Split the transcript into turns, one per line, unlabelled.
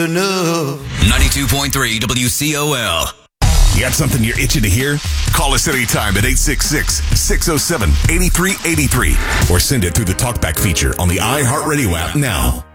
enough.
92.3 WCOL.
You got something you're itching to hear? Call us anytime at 866-607-8383 or send it through the TalkBack feature on the iHeartRadio app now.